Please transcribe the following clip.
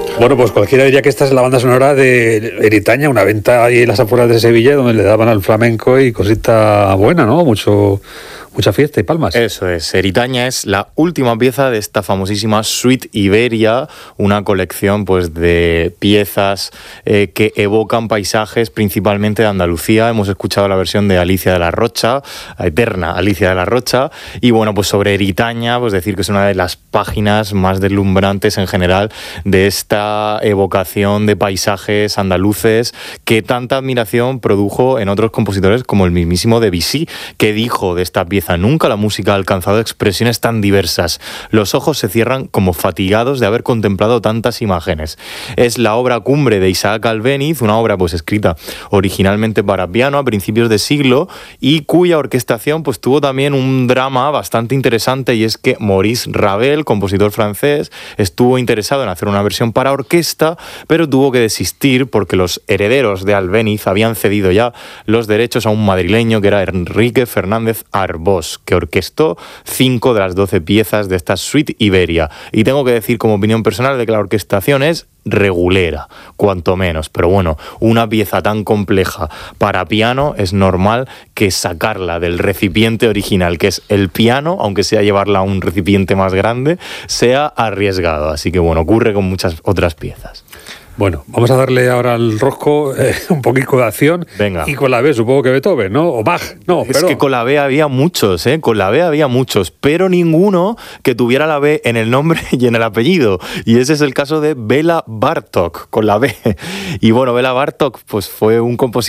Bueno, pues cualquiera diría que esta es la banda sonora de Eritaña, una venta ahí en las afueras de Sevilla donde le daban al flamenco y cosita buena, ¿no? Mucha fiesta y palmas. Eso es, Eritaña es la última pieza de esta famosísima Suite Iberia, una colección pues de piezas que evocan paisajes principalmente de Andalucía. Hemos escuchado la versión de Alicia de la Rocha, eterna Alicia de la Rocha, y bueno, pues sobre Eritaña, pues decir que es una de las páginas más deslumbrantes en general de esta evocación de paisajes andaluces que tanta admiración produjo en otros compositores como el mismísimo Debussy, que dijo de esta pieza: nunca la música ha alcanzado expresiones tan diversas. Los ojos se cierran como fatigados de haber contemplado tantas imágenes. Es la obra cumbre de Isaac Albéniz, una obra pues escrita originalmente para piano a principios de siglo y cuya orquestación pues tuvo también un drama bastante interesante, y es que Maurice Ravel, compositor francés, estuvo interesado en hacer una versión para orquesta, pero tuvo que desistir porque los herederos de Albéniz habían cedido ya los derechos a un madrileño que era Enrique Fernández Arbós, que orquestó 5 de las 12 piezas de esta Suite Iberia. Y tengo que decir como opinión personal de que la orquestación es regulera, cuanto menos, pero bueno, una pieza tan compleja para piano es normal que sacarla del recipiente original, que es el piano, aunque sea llevarla a un recipiente más grande, sea arriesgado. Así que bueno, ocurre con muchas otras piezas. Bueno, vamos a darle ahora al rosco un poquito de acción. Venga. Y con la B, supongo que Beethoven, ¿no? O Bach. No, es que con la B había muchos, con la B había muchos, pero ninguno que tuviera la B en el nombre y en el apellido. Y ese es el caso de Béla Bartók, con la B. Y bueno, Béla Bartók pues fue un compositor